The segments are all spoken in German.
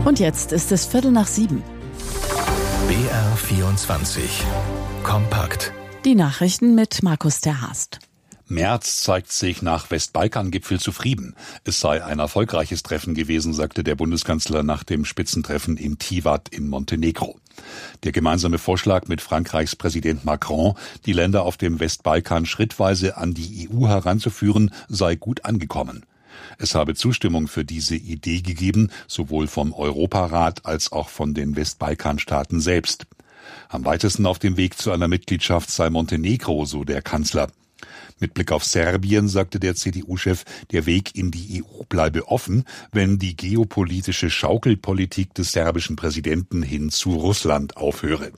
Und jetzt ist es 6:15. BR24 Kompakt. Die Nachrichten mit Markus ter Haast. Merz zeigt sich nach Westbalkan-Gipfel zufrieden. Es sei ein erfolgreiches Treffen gewesen, sagte der Bundeskanzler nach dem Spitzentreffen in Tivat in Montenegro. Der gemeinsame Vorschlag mit Frankreichs Präsident Macron, die Länder auf dem Westbalkan schrittweise an die EU heranzuführen, sei gut angekommen. Es habe Zustimmung für diese Idee gegeben, sowohl vom Europarat als auch von den Westbalkanstaaten selbst. Am weitesten auf dem Weg zu einer Mitgliedschaft sei Montenegro, so der Kanzler. Mit Blick auf Serbien sagte der CDU-Chef, der Weg in die EU bleibe offen, wenn die geopolitische Schaukelpolitik des serbischen Präsidenten hin zu Russland aufhöre.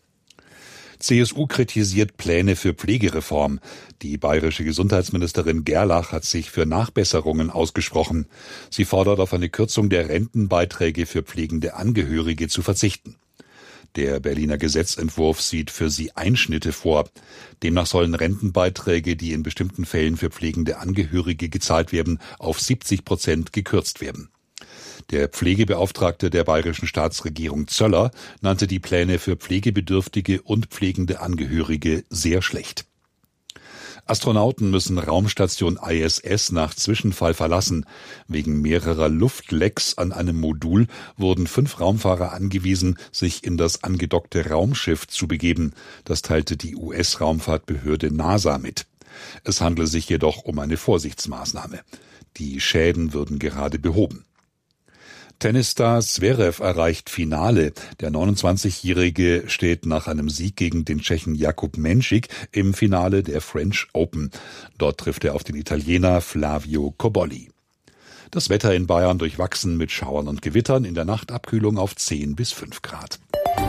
CSU kritisiert Pläne für Pflegereform. Die bayerische Gesundheitsministerin Gerlach hat sich für Nachbesserungen ausgesprochen. Sie fordert, auf eine Kürzung der Rentenbeiträge für pflegende Angehörige zu verzichten. Der Berliner Gesetzentwurf sieht für sie Einschnitte vor. Demnach sollen Rentenbeiträge, die in bestimmten Fällen für pflegende Angehörige gezahlt werden, auf 70% gekürzt werden. Der Pflegebeauftragte der bayerischen Staatsregierung Zöller nannte die Pläne für Pflegebedürftige und pflegende Angehörige sehr schlecht. Astronauten müssen Raumstation ISS nach Zwischenfall verlassen. Wegen mehrerer Luftlecks an einem Modul wurden 5 Raumfahrer angewiesen, sich in das angedockte Raumschiff zu begeben. Das teilte die US-Raumfahrtbehörde NASA mit. Es handle sich jedoch um eine Vorsichtsmaßnahme. Die Schäden würden gerade behoben. Tennisstar Zverev erreicht Finale. Der 29-Jährige steht nach einem Sieg gegen den Tschechen Jakub Menšík im Finale der French Open. Dort trifft er auf den Italiener Flavio Cobolli. Das Wetter in Bayern durchwachsen mit Schauern und Gewittern, in der Nacht Abkühlung auf 10 bis 5 Grad.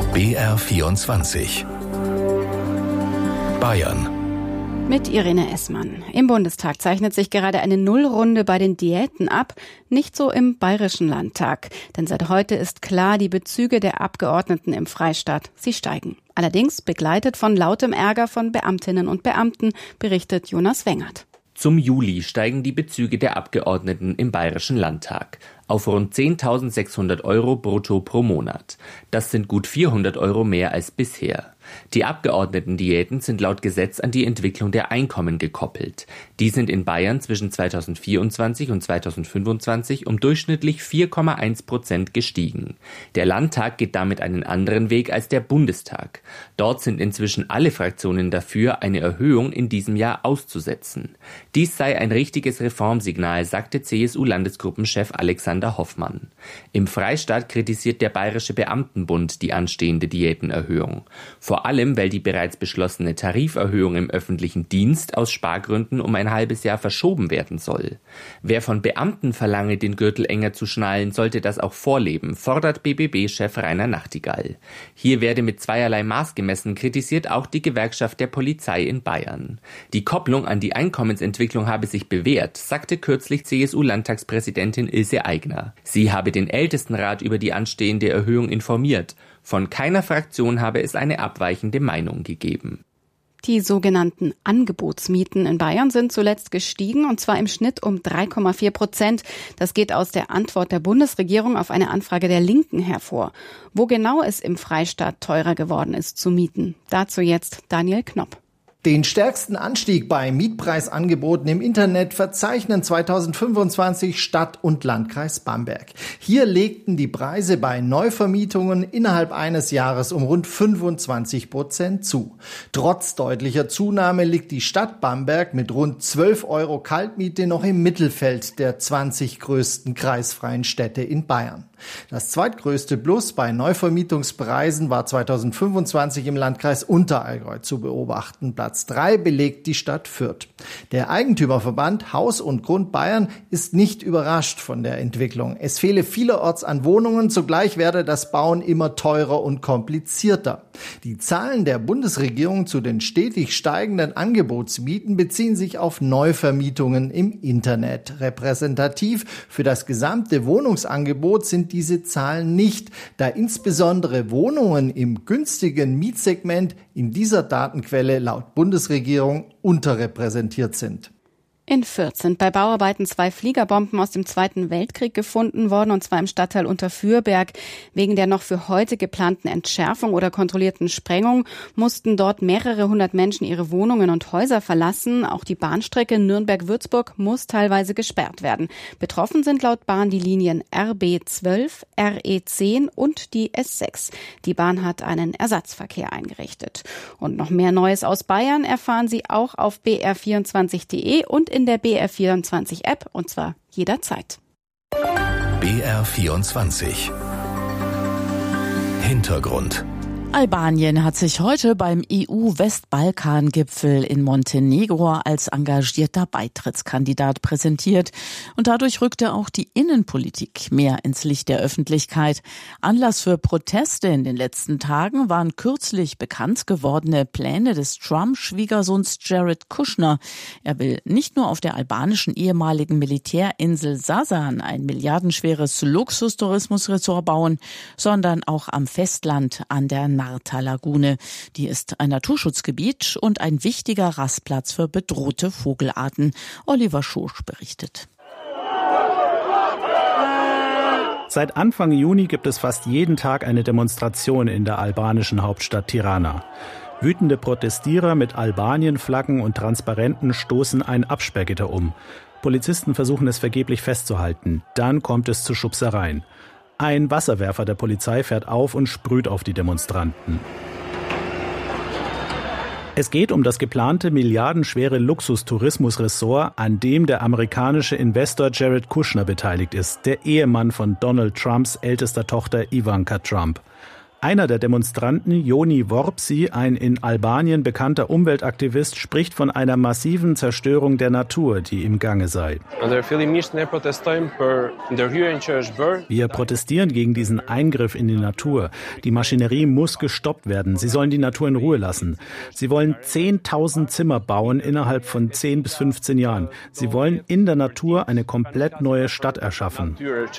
BR24 Bayern. Mit Irene Essmann. Im Bundestag zeichnet sich gerade eine Nullrunde bei den Diäten ab, nicht so im Bayerischen Landtag. Denn seit heute ist klar, die Bezüge der Abgeordneten im Freistaat, sie steigen. Allerdings begleitet von lautem Ärger von Beamtinnen und Beamten, berichtet Jonas Wengert. Zum Juli steigen die Bezüge der Abgeordneten im Bayerischen Landtag auf rund 10.600 € brutto pro Monat. Das sind gut 400 € mehr als bisher. Die Abgeordnetendiäten sind laut Gesetz an die Entwicklung der Einkommen gekoppelt. Die sind in Bayern zwischen 2024 und 2025 um durchschnittlich 4,1% gestiegen. Der Landtag geht damit einen anderen Weg als der Bundestag. Dort sind inzwischen alle Fraktionen dafür, eine Erhöhung in diesem Jahr auszusetzen. Dies sei ein richtiges Reformsignal, sagte CSU-Landesgruppenchef Alexander Hoffmann. Im Freistaat kritisiert der Bayerische Beamtenbund die anstehende Diätenerhöhung. Vor allem, weil die bereits beschlossene Tariferhöhung im öffentlichen Dienst aus Spargründen um ein halbes Jahr verschoben werden soll. Wer von Beamten verlange, den Gürtel enger zu schnallen, sollte das auch vorleben, fordert BBB-Chef Rainer Nachtigall. Hier werde mit zweierlei Maß gemessen, kritisiert auch die Gewerkschaft der Polizei in Bayern. Die Kopplung an die Einkommensentwicklung habe sich bewährt, sagte kürzlich CSU-Landtagspräsidentin Ilse Aigner. Sie habe den Ältestenrat über die anstehende Erhöhung informiert. Von keiner Fraktion habe es eine abweichende Meinung gegeben. Die sogenannten Angebotsmieten in Bayern sind zuletzt gestiegen, und zwar im Schnitt um 3,4%. Das geht aus der Antwort der Bundesregierung auf eine Anfrage der Linken hervor. Wo genau es im Freistaat teurer geworden ist zu mieten, dazu jetzt Daniel Knopp. Den stärksten Anstieg bei Mietpreisangeboten im Internet verzeichnen 2025 Stadt und Landkreis Bamberg. Hier legten die Preise bei Neuvermietungen innerhalb eines Jahres um rund 25% zu. Trotz deutlicher Zunahme liegt die Stadt Bamberg mit rund 12 € Kaltmiete noch im Mittelfeld der 20 größten kreisfreien Städte in Bayern. Das zweitgrößte Plus bei Neuvermietungspreisen war 2025 im Landkreis Unterallgäu zu beobachten. Platz 3 belegt die Stadt Fürth. Der Eigentümerverband Haus und Grund Bayern ist nicht überrascht von der Entwicklung. Es fehle vielerorts an Wohnungen, zugleich werde das Bauen immer teurer und komplizierter. Die Zahlen der Bundesregierung zu den stetig steigenden Angebotsmieten beziehen sich auf Neuvermietungen im Internet. Repräsentativ für das gesamte Wohnungsangebot sind diese Zahlen nicht, da insbesondere Wohnungen im günstigen Mietsegment in dieser Datenquelle laut Bundesregierung unterrepräsentiert sind. In Fürth sind bei Bauarbeiten 2 Fliegerbomben aus dem Zweiten Weltkrieg gefunden worden, und zwar im Stadtteil Unterfürberg. Wegen der noch für heute geplanten Entschärfung oder kontrollierten Sprengung mussten dort mehrere hundert Menschen ihre Wohnungen und Häuser verlassen. Auch die Bahnstrecke Nürnberg-Würzburg muss teilweise gesperrt werden. Betroffen sind laut Bahn die Linien RB12, RE10 und die S6. Die Bahn hat einen Ersatzverkehr eingerichtet. Und noch mehr Neues aus Bayern erfahren Sie auch auf br24.de und in der BR24-App, und zwar jederzeit. BR24 Hintergrund. Albanien hat sich heute beim EU-Westbalkan-Gipfel in Montenegro als engagierter Beitrittskandidat präsentiert. Und dadurch rückte auch die Innenpolitik mehr ins Licht der Öffentlichkeit. Anlass für Proteste in den letzten Tagen waren kürzlich bekannt gewordene Pläne des Trump-Schwiegersohns Jared Kushner. Er will nicht nur auf der albanischen ehemaligen Militärinsel Sasan ein milliardenschweres Luxustourismusresort bauen, sondern auch am Festland an der Narta-Lagune. Die ist ein Naturschutzgebiet und ein wichtiger Rastplatz für bedrohte Vogelarten. Oliver Schosch berichtet. Seit Anfang Juni gibt es fast jeden Tag eine Demonstration in der albanischen Hauptstadt Tirana. Wütende Protestierer mit Albanien-Flaggen und Transparenten stoßen ein Absperrgitter um. Polizisten versuchen es vergeblich festzuhalten. Dann kommt es zu Schubsereien. Ein Wasserwerfer der Polizei fährt auf und sprüht auf die Demonstranten. Es geht um das geplante milliardenschwere Luxustourismusresort, an dem der amerikanische Investor Jared Kushner beteiligt ist, der Ehemann von Donald Trumps ältester Tochter Ivanka Trump. Einer der Demonstranten, Joni Vorpsi, ein in Albanien bekannter Umweltaktivist, spricht von einer massiven Zerstörung der Natur, die im Gange sei. Wir protestieren gegen diesen Eingriff in die Natur. Die Maschinerie muss gestoppt werden. Sie sollen die Natur in Ruhe lassen. Sie wollen 10.000 Zimmer bauen innerhalb von 10 bis 15 Jahren. Sie wollen in der Natur eine komplett neue Stadt erschaffen.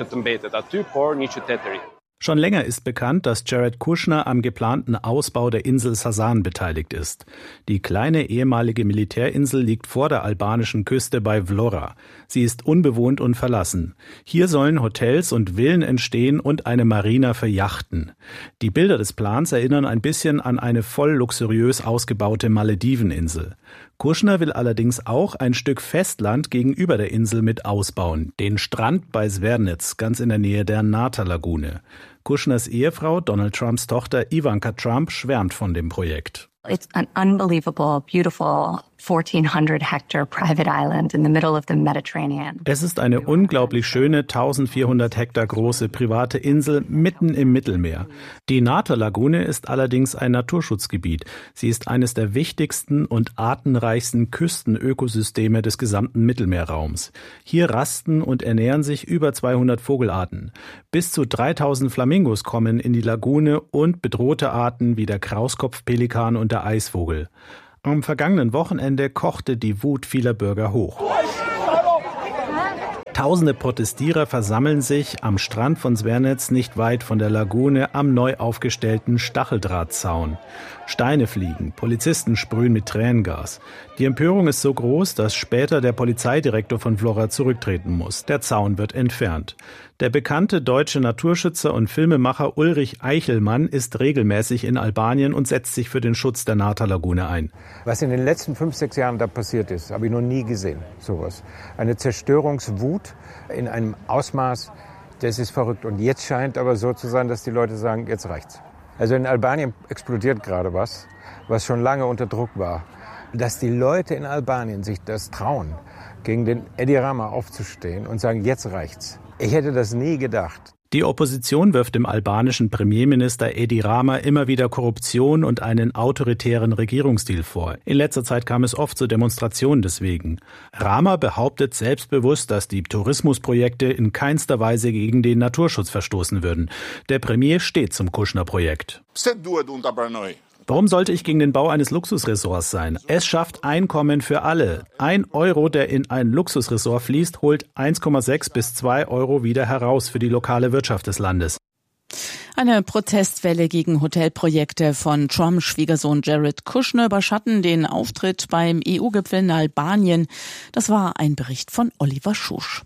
Schon länger ist bekannt, dass Jared Kushner am geplanten Ausbau der Insel Sasan beteiligt ist. Die kleine ehemalige Militärinsel liegt vor der albanischen Küste bei Vlora. Sie ist unbewohnt und verlassen. Hier sollen Hotels und Villen entstehen und eine Marina für Yachten. Die Bilder des Plans erinnern ein bisschen an eine voll luxuriös ausgebaute Malediveninsel. Kushner will allerdings auch ein Stück Festland gegenüber der Insel mit ausbauen, den Strand bei Zvernitz, ganz in der Nähe der Narta-Lagune. Kushners Ehefrau, Donald Trumps Tochter Ivanka Trump, schwärmt von dem Projekt. It's an unbelievable, beautiful 1,400-hectare private island in the middle of the Mediterranean. Es ist eine unglaublich schöne, 1.400 Hektar große private Insel mitten im Mittelmeer. Die Narta-Lagune ist allerdings ein Naturschutzgebiet. Sie ist eines der wichtigsten und artenreichsten Küstenökosysteme des gesamten Mittelmeerraums. Hier rasten und ernähren sich über 200 Vogelarten. Bis zu 3.000 Flamingos kommen in die Lagune und bedrohte Arten wie der Krauskopfpelikan und der Eisvogel. Am vergangenen Wochenende kochte die Wut vieler Bürger hoch. Tausende Protestierer versammeln sich am Strand von Zvernitz nicht weit von der Lagune am neu aufgestellten Stacheldrahtzaun. Steine fliegen, Polizisten sprühen mit Tränengas. Die Empörung ist so groß, dass später der Polizeidirektor von Vlora zurücktreten muss. Der Zaun wird entfernt. Der bekannte deutsche Naturschützer und Filmemacher Ulrich Eichelmann ist regelmäßig in Albanien und setzt sich für den Schutz der Narta-Lagune ein. Was in den letzten 5-6 Jahren da passiert ist, habe ich noch nie gesehen, sowas. Eine Zerstörungswut in einem Ausmaß, das ist verrückt. Und jetzt scheint aber so zu sein, dass die Leute sagen, jetzt reicht's. Also in Albanien explodiert gerade was schon lange unter Druck war. Dass die Leute in Albanien sich das trauen, gegen den Edi Rama aufzustehen und sagen, jetzt reicht's. Ich hätte das nie gedacht. Die Opposition wirft dem albanischen Premierminister Edi Rama immer wieder Korruption und einen autoritären Regierungsstil vor. In letzter Zeit kam es oft zu Demonstrationen deswegen. Rama behauptet selbstbewusst, dass die Tourismusprojekte in keinster Weise gegen den Naturschutz verstoßen würden. Der Premier steht zum Kushner-Projekt. Warum sollte ich gegen den Bau eines Luxusresorts sein? Es schafft Einkommen für alle. 1 Euro, der in ein Luxusresort fließt, holt 1,6 bis 2 Euro wieder heraus für die lokale Wirtschaft des Landes. Eine Protestwelle gegen Hotelprojekte von Trumps Schwiegersohn Jared Kushner überschatten den Auftritt beim EU-Gipfel in Albanien. Das war ein Bericht von Oliver Schusch.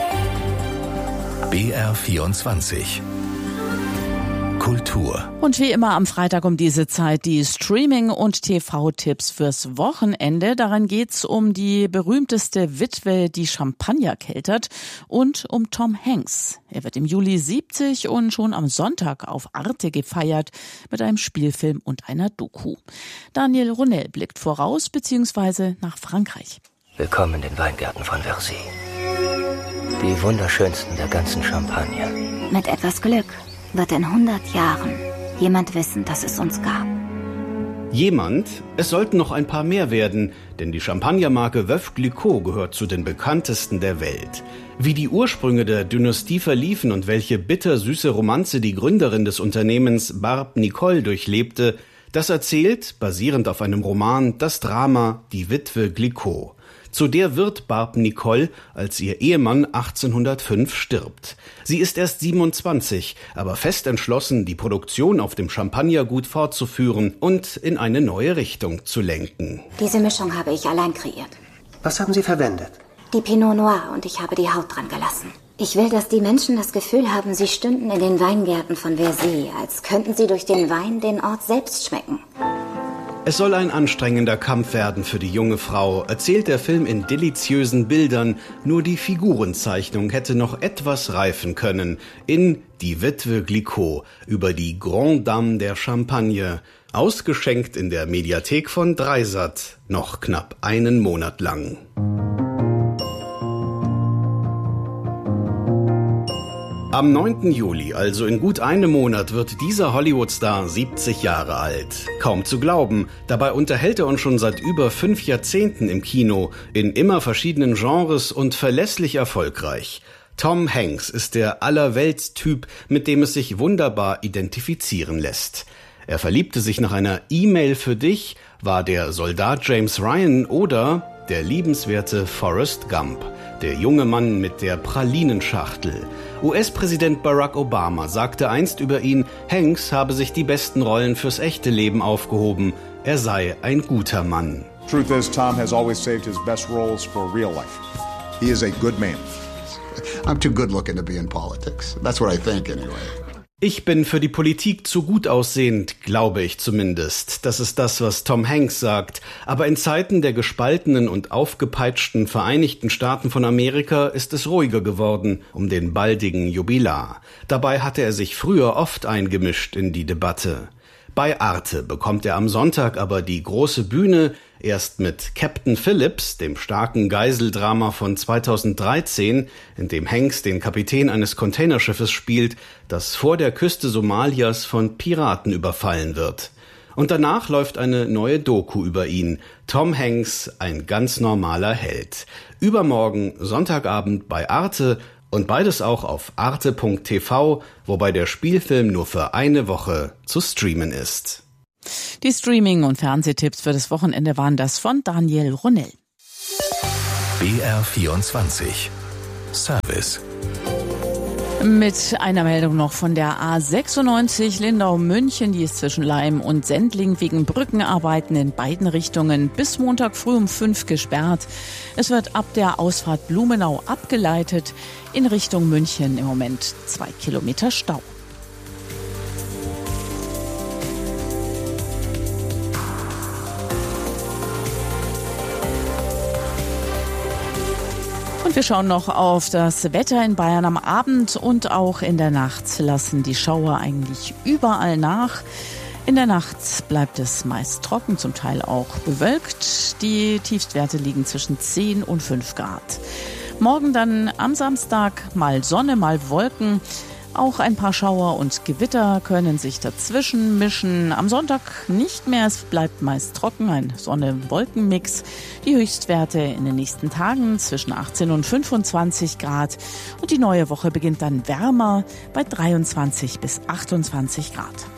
BR24 Kultur. Und wie immer am Freitag um diese Zeit die Streaming- und TV-Tipps fürs Wochenende. Darin geht's um die berühmteste Witwe, die Champagner keltert, und um Tom Hanks. Er wird im Juli 70 und schon am Sonntag auf Arte gefeiert mit einem Spielfilm und einer Doku. Daniel Ronell blickt voraus bzw. nach Frankreich. Willkommen in den Weingärten von Verzy. Die wunderschönsten der ganzen Champagne. Mit etwas Glück wird in 100 Jahren jemand wissen, dass es uns gab. Jemand? Es sollten noch ein paar mehr werden, denn die Champagnermarke Veuve Clicquot gehört zu den bekanntesten der Welt. Wie die Ursprünge der Dynastie verliefen und welche bittersüße Romanze die Gründerin des Unternehmens Barbe Nicole durchlebte, das erzählt, basierend auf einem Roman, das Drama Die Witwe Clicquot. Zu der wird Barbe Nicole, als ihr Ehemann 1805 stirbt. Sie ist erst 27, aber fest entschlossen, die Produktion auf dem Champagnergut fortzuführen und in eine neue Richtung zu lenken. Diese Mischung habe ich allein kreiert. Was haben Sie verwendet? Die Pinot Noir, und ich habe die Haut dran gelassen. Ich will, dass die Menschen das Gefühl haben, sie stünden in den Weingärten von Verzy, als könnten sie durch den Wein den Ort selbst schmecken. Es soll ein anstrengender Kampf werden für die junge Frau, erzählt der Film in deliziösen Bildern. Nur die Figurenzeichnung hätte noch etwas reifen können. In Die Witwe Clicquot über die Grande Dame der Champagne. Ausgeschenkt in der Mediathek von Dreisat. Noch knapp einen Monat lang. Am 9. Juli, also in gut einem Monat, wird dieser Hollywood-Star 70 Jahre alt. Kaum zu glauben, dabei unterhält er uns schon seit über 5 Jahrzehnten im Kino, in immer verschiedenen Genres und verlässlich erfolgreich. Tom Hanks ist der Allerweltstyp, mit dem es sich wunderbar identifizieren lässt. Er verliebte sich nach einer E-Mail für dich, war der Soldat James Ryan oder der liebenswerte Forrest Gump. Der junge Mann mit der Pralinenschachtel. US-Präsident Barack Obama sagte einst über ihn, Hanks habe sich die besten Rollen fürs echte Leben aufgehoben. Er sei ein guter Mann. Truth is, Tom has always saved his best roles for real life. He is a good man. I'm too good looking to be in politics. That's what I think anyway. Ich bin für die Politik zu gut aussehend, glaube ich zumindest. Das ist das, was Tom Hanks sagt. Aber in Zeiten der gespaltenen und aufgepeitschten Vereinigten Staaten von Amerika ist es ruhiger geworden um den baldigen Jubilar. Dabei hatte er sich früher oft eingemischt in die Debatte. Bei Arte bekommt er am Sonntag aber die große Bühne, erst mit Captain Phillips, dem starken Geiseldrama von 2013, in dem Hanks den Kapitän eines Containerschiffes spielt, das vor der Küste Somalias von Piraten überfallen wird. Und danach läuft eine neue Doku über ihn. Tom Hanks, ein ganz normaler Held. Übermorgen, Sonntagabend bei Arte, und beides auch auf arte.tv, wobei der Spielfilm nur für eine Woche zu streamen ist. Die Streaming- und Fernsehtipps für das Wochenende waren das von Daniel Ronell. BR24 Service. Mit einer Meldung noch von der A96 Lindau-München, die ist zwischen Laim und Sendling wegen Brückenarbeiten in beiden Richtungen bis Montag früh um 5 gesperrt. Es wird ab der Ausfahrt Blumenau abgeleitet. In Richtung München im Moment 2 Kilometer Stau. Und wir schauen noch auf das Wetter in Bayern am Abend und auch in der Nacht lassen die Schauer eigentlich überall nach. In der Nacht bleibt es meist trocken, zum Teil auch bewölkt. Die Tiefstwerte liegen zwischen 10 und 5 Grad. Morgen dann am Samstag mal Sonne, mal Wolken. Auch ein paar Schauer und Gewitter können sich dazwischen mischen. Am Sonntag nicht mehr, es bleibt meist trocken, ein Sonne-Wolken-Mix. Die Höchstwerte in den nächsten Tagen zwischen 18 und 25 Grad. Und die neue Woche beginnt dann wärmer bei 23 bis 28 Grad.